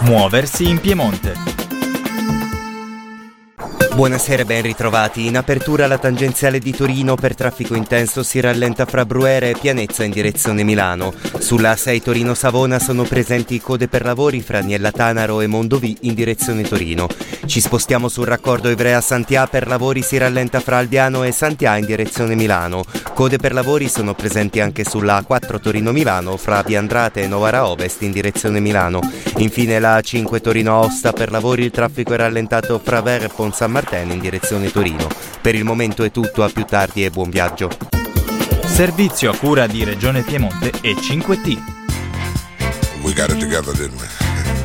Muoversi in Piemonte. Buonasera, ben ritrovati. In apertura la tangenziale di Torino per traffico intenso si rallenta fra Brunera e Pianezza in direzione Milano. Sulla A6 Torino-Savona sono presenti code per lavori fra Niella Tanaro e Mondovì in direzione Torino. Ci spostiamo sul raccordo Ivrea-Sant'Ia, per lavori si rallenta fra Aldiano e Sant'Ia in direzione Milano. Code per lavori sono presenti anche sulla A4 Torino-Milano fra Viandrate e Novara Ovest in direzione Milano. Infine la A5 Torino-Aosta, per lavori il traffico è rallentato fra Ver e Pont San Martino in direzione Torino. Per il momento è tutto, a più tardi e buon viaggio. Servizio a cura di Regione Piemonte e 5T. We got it together, didn't we?